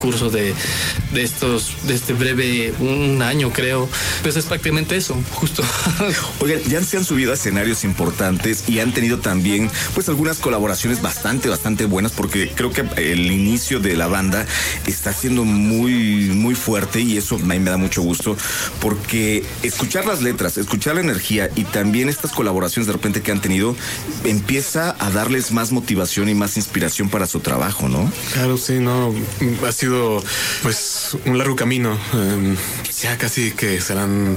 curso de este breve, un año creo, pues es prácticamente eso, justo. Oigan, ya se han subido a escenarios importantes y han tenido también pues algunas colaboraciones bastante buenas, porque creo que el inicio de la banda está siendo muy fuerte, y eso a mí me da mucho gusto, porque escuchar las letras, escuchar la energía y también estas colaboraciones de repente que han tenido, empieza a darles más motivación y más inspiración para su trabajo, ¿no? Claro, sí, no, ha sido pues un largo camino, ya casi que serán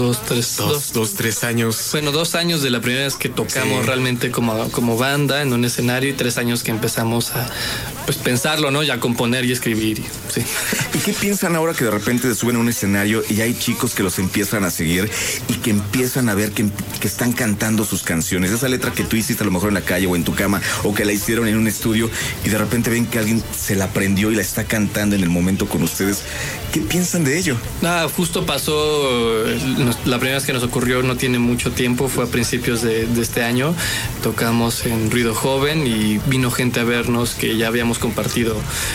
2-3 años. Bueno, 2 años de la primera vez que tocamos realmente como banda en un escenario, y 3 años que empezamos a pues pensarlo, ¿no? Ya componer y escribir. Sí. ¿Y qué piensan ahora que de repente se suben a un escenario y hay chicos que los empiezan a seguir y que empiezan a ver que están cantando sus canciones? Esa letra que tú hiciste a lo mejor en la calle o en tu cama, o que la hicieron en un estudio, y de repente ven que alguien se la aprendió y la está cantando en el momento con ustedes. ¿Qué piensan de ello? Justo pasó, la primera vez que nos ocurrió no tiene mucho tiempo, fue a principios de este año. Tocamos en Ruido Joven y vino gente a vernos que ya habíamos compartido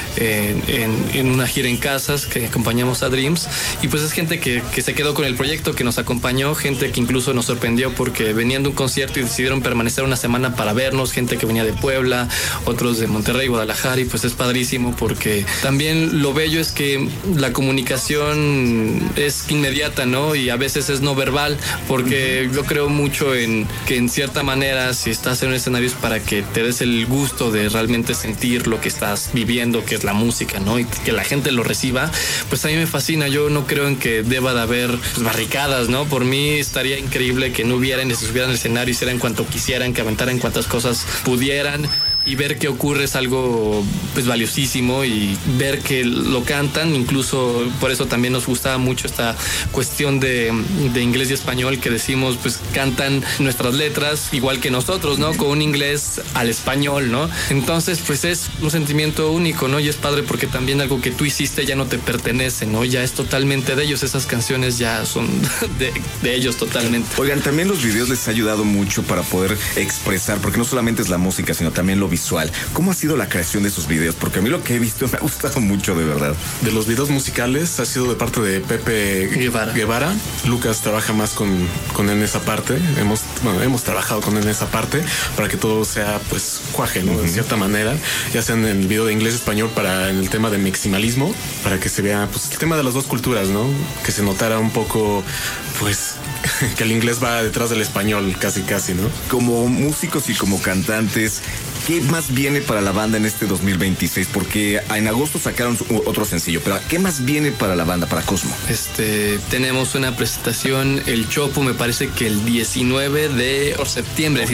en una gira en casas, que acompañamos a Dreams, y pues es gente que se quedó con el proyecto, que nos acompañó, gente que incluso nos sorprendió porque venían de un concierto y decidieron permanecer una semana para vernos, gente que venía de Puebla, otros de Monterrey, Guadalajara, y pues es padrísimo porque también lo bello es que la comunicación es inmediata, ¿no? Y a veces es no verbal, porque yo creo mucho en que en cierta manera, si estás en un escenario, es para que te des el gusto de realmente sentir lo que estás viviendo, que es la música, ¿no? Y que la gente lo reciba, pues a mí me fascina. Yo no creo en que deba de haber pues, barricadas, ¿no? Por mí estaría increíble que no hubieran, y se subieran al escenario, hicieran cuanto quisieran, que aventaran cuantas cosas pudieran. Y ver que ocurre es algo pues valiosísimo, y ver que lo cantan, incluso por eso también nos gustaba mucho esta cuestión de inglés y español, que decimos pues cantan nuestras letras igual que nosotros, ¿no? Con un inglés al español, ¿no? Entonces pues es un sentimiento único, ¿no? Y es padre porque también algo que tú hiciste ya no te pertenece, ¿no? Ya es totalmente de ellos, esas canciones ya son de ellos totalmente. Oigan, también los videos les ha ayudado mucho para poder expresar, porque no solamente es la música, sino también lo visual. ¿Cómo ha sido la creación de esos videos? Porque a mí lo que he visto me ha gustado mucho, de verdad. De los videos musicales ha sido de parte de Pepe Guevara. Lucas trabaja más con él en esa parte. Hemos trabajado con él en esa parte para que todo sea pues cuaje, ¿no? De cierta manera, ya sea en el video de inglés-español en el tema de maximalismo, para que se vea pues el tema de las dos culturas, ¿no? Que se notara un poco pues que el inglés va detrás del español casi, ¿no? Como músicos y como cantantes, ¿qué más viene para la banda en este 2026? Porque en agosto sacaron otro sencillo, pero ¿qué más viene para la banda, para Cosmo? Tenemos una presentación, el Chopo, me parece que el 19 de septiembre.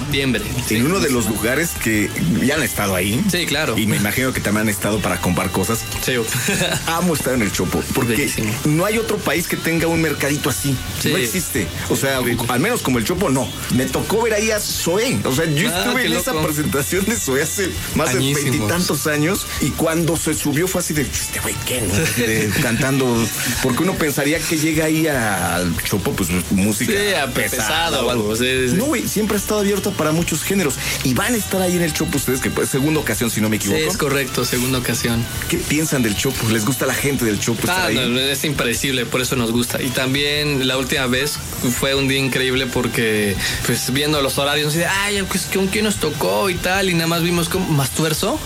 En uno de los lugares que ya han estado ahí. Sí, claro. Y me imagino que también han estado para comprar cosas. Sí. Amo estar en el Chopo, porque no hay otro país que tenga un mercadito así. Sí. No existe. O sea, al menos como el Chopo, no. Me tocó ver ahí a Zoé. O sea, yo estuve en esa presentación de Zoé hace más de 20 y tantos años, y cuando se subió fue así de este güey, ¿qué? ¿No? Cantando, porque uno pensaría que llega ahí al Chopo, pues música pesada o algo. Sí. No, güey, siempre ha estado abierto para muchos géneros, y van a estar ahí en el Chopo ustedes, que pues segunda ocasión, si no me equivoco. Sí, es correcto, segunda ocasión. ¿Qué piensan del Chopo? ¿Les gusta la gente del Chopo estar ahí? No, es impredecible, por eso nos gusta. Y también la última vez fue un día increíble porque pues viendo los horarios, así de, pues ¿con quién nos tocó y tal? Y nada más vimos como Mastuerzo.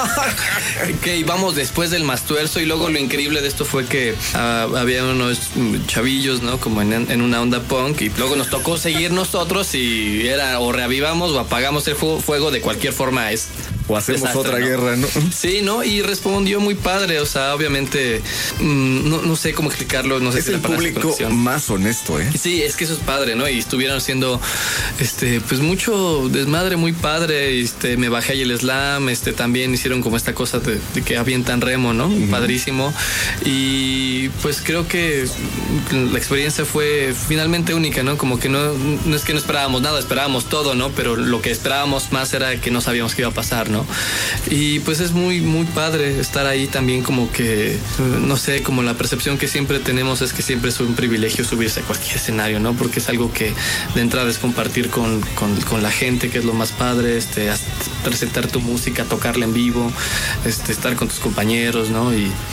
Que íbamos después del Mastuerzo, y luego lo increíble de esto fue que había unos chavillos, ¿no? Como en una onda punk, y luego nos tocó seguir nosotros, y era o reavivamos o apagamos el fuego, de cualquier forma es. O hacemos desastre, otra guerra, ¿no? Sí, ¿no? Y respondió muy padre, o sea, obviamente, no sé cómo explicarlo, no sé es si el público más honesto, ¿eh? Sí, es que eso es padre, ¿no? Y estuvieron haciendo, pues mucho desmadre muy padre, me bajé ahí el slam, también hicieron como esta cosa de que avientan remo, ¿no? Padrísimo. Y pues creo que la experiencia fue finalmente única, ¿no? Como que no es que no esperábamos nada, esperábamos todo, ¿no? Pero lo que esperábamos más era que no sabíamos qué iba a pasar, ¿no? ¿no? Y pues es muy, muy padre estar ahí también, como que, no sé, como la percepción que siempre tenemos es que siempre es un privilegio subirse a cualquier escenario, ¿no? Porque es algo que de entrada es compartir con la gente, que es lo más padre, presentar tu música, tocarla en vivo, estar con tus compañeros, ¿no? Y